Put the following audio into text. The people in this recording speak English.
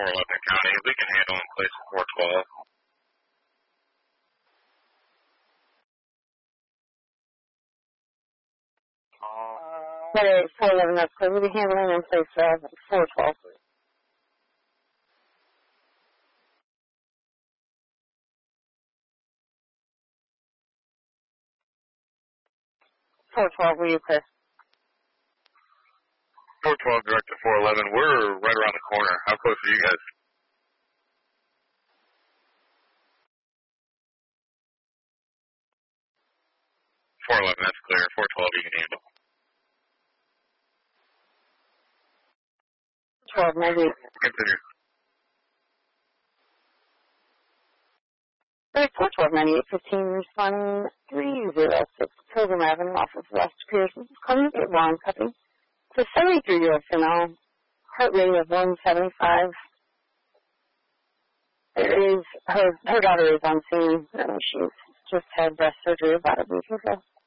411 County. We can handle in place of 412. But 411, that's clear. We'll be handling in place of 412. Will you clear? 412 direct to 411. We're right around the corner. How close are you guys? 411, that's clear. 412 you can handle. 1298. Continue. 41298, responding 306 Pilgrim Avenue off of West Pierce. This is calling it wrong copy. It's a 73-year-old female, heart rate of 175. Her daughter is on scene. She's just had breast surgery about a week ago.